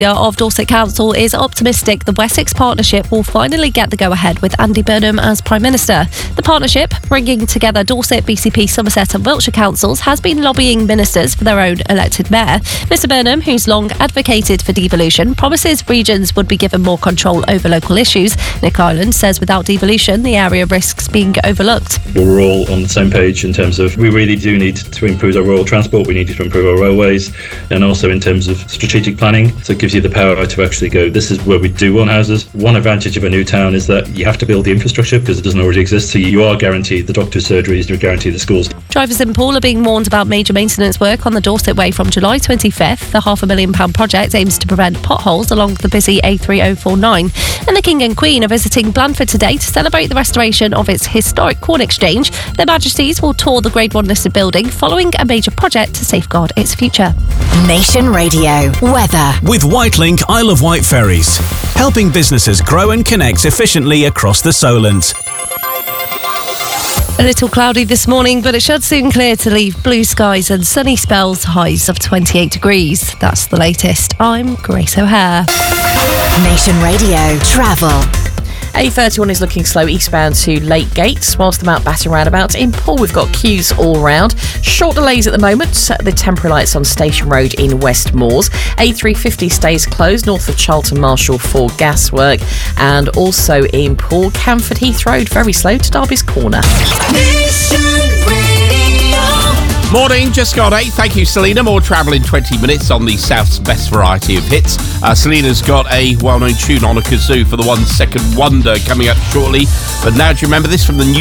Of Dorset Council is optimistic the Wessex Partnership will finally get the go-ahead with Andy Burnham as Prime Minister. The partnership, bringing together Dorset, BCP, Somerset and Wiltshire councils, has been lobbying ministers for their own elected mayor. Mr Burnham, who's long advocated for devolution, promises regions would be given more control over local issues. Nick Ireland says without devolution, the area risks being overlooked. We're all on the same page in terms of we really do need to improve our rural transport, we need to improve our railways, and also in terms of strategic planning. So it gives you the power to actually go, this is where we do want houses. One advantage of a new town is that you have to build the infrastructure because it doesn't already exist. So you are guaranteed the doctor's surgeries, you're guaranteed the schools. Drivers in Poole are being warned about major maintenance work on the Dorset Way from July 25th. The £500,000 project aims to prevent potholes along the busy A3049. And the King and Queen are visiting Blandford today to celebrate the restoration of its historic Corn Exchange. Their Majesties will tour the Grade 1 listed building following a major project to safeguard its future. Nation Radio weather with Whitelink Isle of Wight ferries, helping businesses grow and connect efficiently across the Solent. A little cloudy this morning, but it should soon clear to leave blue skies and sunny spells, highs of 28 degrees. That's the latest. I'm Grace O'Hare. Nation Radio travel. A31 is looking slow eastbound to Lake Gates, whilst the Mountbatten roundabout. In Poole, we've got queues all round. Short delays at the moment. The temporary lights on Station Road in West Moors. A350 stays closed north of Charlton Marshall for gas work. And also in Poole, Camford Heath Road, very slow to Derby's Corner. Morning, just got 8. Thank you, Selena. More travel in 20 minutes on the South's best variety of hits. Selena's got a well-known tune on a kazoo for the 1 Second Wonder coming up shortly. But now, do you remember this from the new